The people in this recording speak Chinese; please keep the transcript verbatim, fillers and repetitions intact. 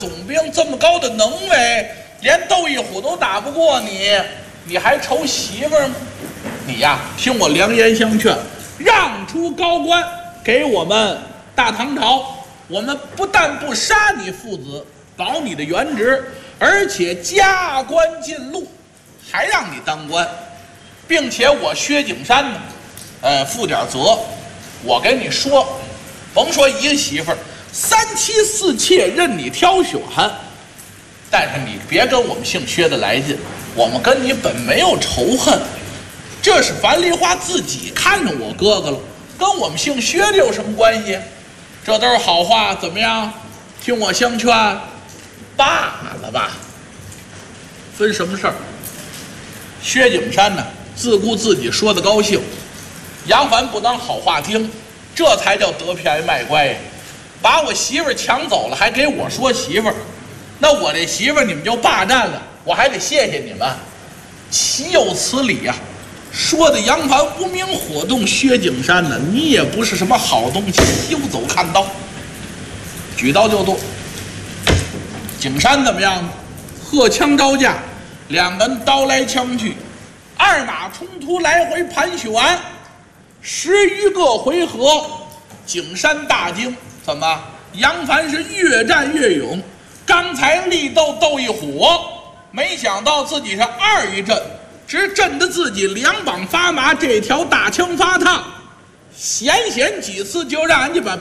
总兵这么高的能为，连窦一虎都打不过你，你还愁媳妇儿吗？你呀，听我良言相劝，让出高官给我们大唐朝，我们不但不杀你父子，保你的原职，而且加官进禄，还让你当官，并且我薛景山呢，呃，负点责。我跟你说，甭说一个媳妇儿，三妻四妾任你挑选，但是你别跟我们姓薛的来劲，我们跟你本没有仇恨，这是樊梨花自己看上我哥哥了，跟我们姓薛的有什么关系？这都是好话，怎么样？听我相劝，罢了吧。分什么事儿？薛景山呢，自顾自己说的高兴，杨凡不当好话听，这才叫得便宜卖乖呀！把我媳妇儿抢走了，还给我说媳妇儿，那我这媳妇儿你们就霸占了，我还得谢谢你们，岂有此理呀、啊！说的杨凡无名火动，薛景山呢，你也不是什么好东西，休走看刀，举刀就剁。景山怎么样？荷枪招架，两个人刀来枪去，二马冲突，来回盘旋，十余个回合，景山大惊，怎么？杨凡是越战越勇，刚才力斗斗一虎，没想到自己是二一阵，只震得自己两膀发麻，这条大枪发烫，险险几次就让人家把